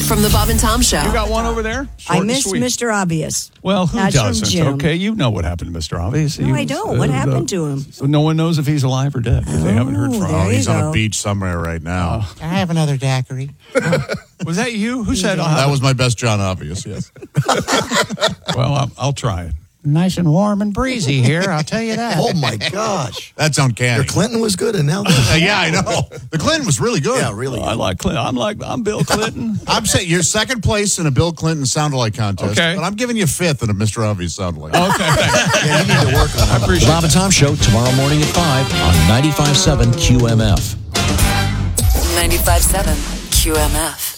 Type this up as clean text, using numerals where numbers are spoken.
from the Bob and Tom Show. You got one over there? I missed Mr. Obvious. Well, who That's from doesn't? Jim. Okay, you know what happened to Mr. Obvious. No, I don't. What happened to him? No one knows if he's alive or dead. They haven't heard from there him. you He's on go. a beach somewhere right now. I have another daiquiri. Was that you? Who said That was my best John Obvious, yes. Well, I'll try it. Nice and warm and breezy here, I'll tell you that. Oh, my gosh. That's uncanny. Your Clinton was good, and now this. Yeah, I know. The Clinton was really good. Yeah, really I good. like Clinton. I'm Bill Clinton. I'm saying you're second place in a Bill Clinton sound-alike contest, Okay. but I'm giving you fifth in a Mr. Obvious sound-alike. Okay, thanks. Yeah, you need to work on that. I appreciate Bob and Tom Show tomorrow morning at 5 on 95.7 QMF. 95.7 QMF.